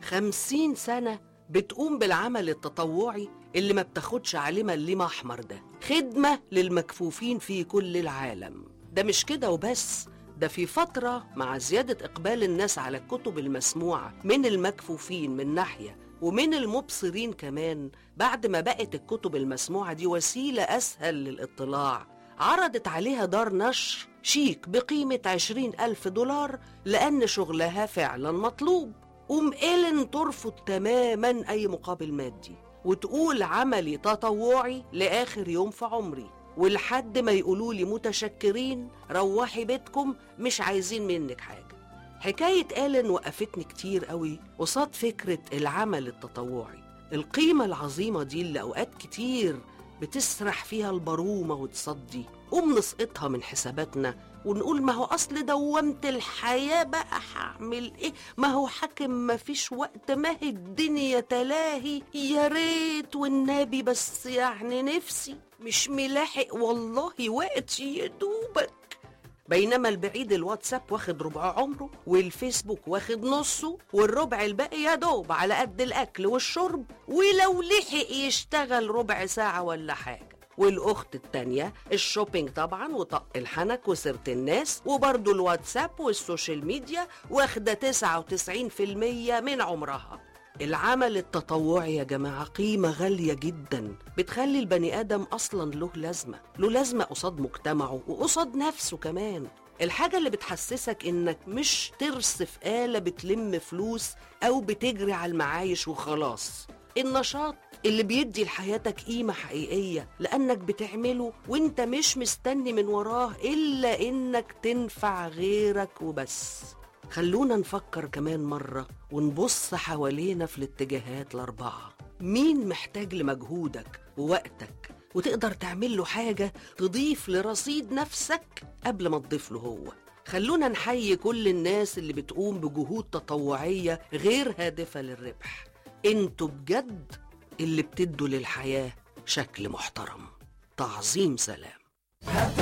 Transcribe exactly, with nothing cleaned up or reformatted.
خمسين سنة بتقوم بالعمل التطوعي اللي ما بتاخدش عليه مليم أحمر ده، خدمة للمكفوفين في كل العالم. ده مش كده وبس، ده في فترة مع زيادة إقبال الناس على الكتب المسموعة من المكفوفين من ناحية ومن المبصرين كمان، بعد ما بقت الكتب المسموعة دي وسيلة أسهل للاطلاع، عرضت عليها دار نشر شيك بقيمة عشرين ألف دولار لأن شغلها فعلا مطلوب. أم إيلين ترفض تماما أي مقابل مادي وتقول عملي تطوعي لآخر يوم في عمري، ولحد ما يقولولي متشكرين روحي بيتكم مش عايزين منك حاجة. حكاية إيلين وقفتني كتير قوي قصاد فكرة العمل التطوعي، القيمة العظيمة دي اللي أوقات كتير بتسرح فيها البرومة وتصدي، قوم نسقطها من حساباتنا ونقول ما هو أصل دومت الحياة بقى هعمل إيه، ما هو حاكم ما فيش وقت، ما هي الدنيا تلاهي، يا ريت والنبي بس يعني نفسي مش ملاحق والله وقت يدوبك. بينما البعيد الواتساب واخد ربع عمره، والفيسبوك واخد نصه، والربع الباقي يا دوب على قد الأكل والشرب، ولو لحق يشتغل ربع ساعة ولا حاجة. والأخت التانية الشوبينج طبعا وطق الحنك وسيرة الناس، وبرضو الواتساب والسوشيال ميديا واخدة تسعة وتسعين في المية من عمرها. العمل التطوعي يا جماعة قيمة غالية جدا، بتخلي البني آدم أصلا له لازمة، له لازمة قصاد مجتمعه وقصاد نفسه كمان. الحاجة اللي بتحسسك إنك مش ترس في آلة بتلم فلوس أو بتجري على المعايش وخلاص. النشاط اللي بيدي لحياتك قيمة حقيقية لأنك بتعمله وإنت مش مستني من وراه إلا إنك تنفع غيرك وبس. خلونا نفكر كمان مرة ونبص حوالينا في الاتجاهات الأربعة. مين محتاج لمجهودك ووقتك وتقدر تعمل له حاجة تضيف لرصيد نفسك قبل ما تضيف له هو؟ خلونا نحيي كل الناس اللي بتقوم بجهود تطوعية غير هادفة للربح. انتوا بجد اللي بتدوا للحياة شكل محترم. تعظيم سلام.